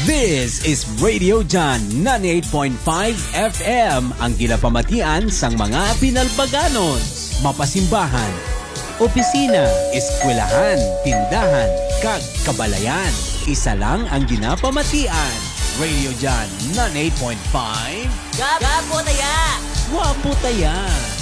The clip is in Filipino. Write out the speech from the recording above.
This is Radio John 98.5 FM, ang ginapamatian sang mga pinalbaganon, mapasimbahan, opisina, eskwelahan, tindahan, kag kabalayan. Isa lang ang ginapamatian. Radio John 98.5. Gapo taya! Wapo taya!